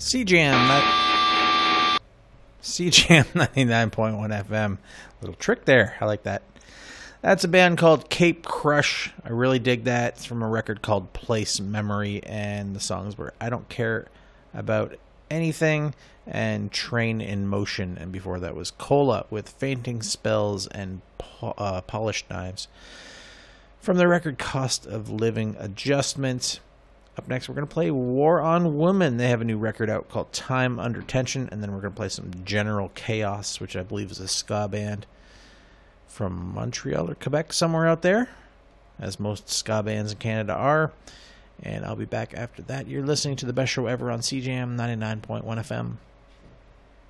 CJAM 99.1 FM. Little trick there. I like that. That's a band called Cape Crush. I really dig that. It's from a record called Place Memory, and the songs were I Don't Care About Anything and Train in Motion, and before that was Cola with Fainting Spells and Polished Knives. From the record Cost of Living Adjustment. Up next, we're going to play War on Woman. They have a new record out called Time Under Tension, and then we're going to play some General Chaos, which I believe is a ska band from Montreal or Quebec, somewhere out there, as most ska bands in Canada are. And I'll be back after that. You're listening to the best show ever on CJAM 99.1 FM.